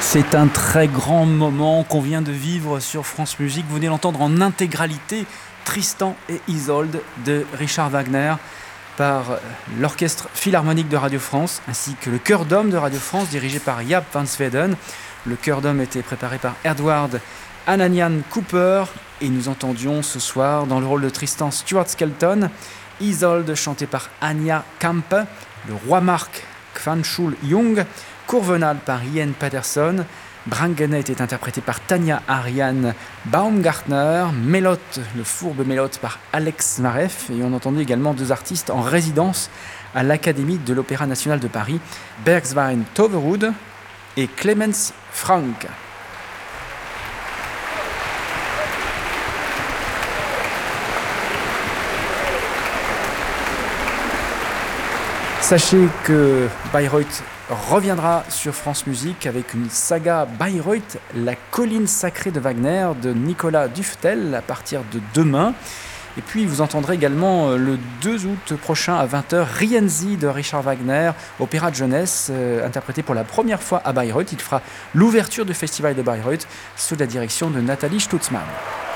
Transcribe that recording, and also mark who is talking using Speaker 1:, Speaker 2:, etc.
Speaker 1: C'est un très grand moment qu'on vient de vivre sur France Musique. Vous venez d'entendre en intégralité Tristan et Isolde de Richard Wagner par l'Orchestre Philharmonique de Radio France ainsi que le Chœur d'Homme de Radio France dirigé par Jaap van Zweden. Le Chœur d'Homme était préparé par Edward Ananian Cooper et nous entendions ce soir dans le rôle de Tristan Stuart Skelton, Isolde chantée par Anja Kampe, le roi Mark Kvanchul Jung, Courvenal par Ian Patterson, Brangene était interprété par Tania Ariane Baumgartner, Mélotte, le fourbe Mélotte par Alex Maref, et on entendait également deux artistes en résidence à l'Académie de l'Opéra National de Paris, Bergsveien Toverud et Clemens Frank. Sachez que Bayreuth reviendra sur France Musique avec une saga Bayreuth, la colline sacrée de Wagner de Nicolas Duftel à partir de demain. Et puis vous entendrez également le 2 août prochain à 20h Rienzi de Richard Wagner, opéra de jeunesse interprété pour la première fois à Bayreuth. Il fera l'ouverture du festival de Bayreuth sous la direction de Nathalie Stutzmann.